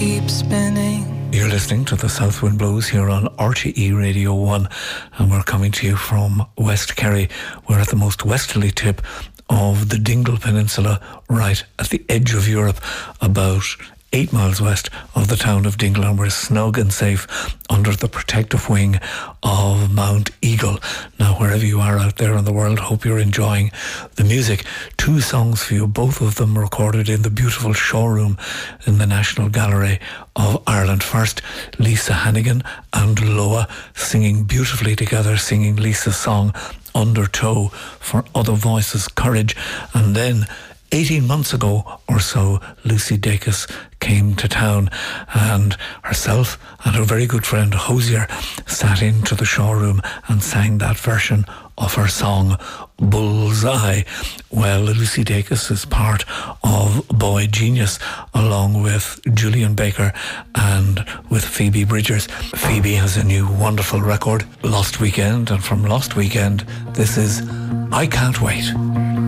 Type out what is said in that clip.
keep spinning. You're listening to the South Wind Blows here on RTE Radio 1, and we're coming to you from West Kerry. We're at the most westerly tip of the Dingle Peninsula, right at the edge of Europe, about 8 miles west of the town of Dingle, and we're snug and safe under the protective wing of Mount Eagle. Now, wherever you are out there in the world, hope you're enjoying the music. 2 songs for you, both of them recorded in the beautiful showroom in the National Gallery of Ireland. First, Lisa Hannigan and Loa singing beautifully together, singing Lisa's song Undertow for Other Voices Courage. And then 18 months ago or so, Lucy Dacus came to town, and herself and her very good friend Hosier sat into the showroom and sang that version of her song Bullseye. Well, Lucy Dacus is part of Boy Genius along with Julian Baker and with Phoebe Bridgers. Phoebe has a new wonderful record, Lost Weekend, and from Lost Weekend this is I Can't Wait.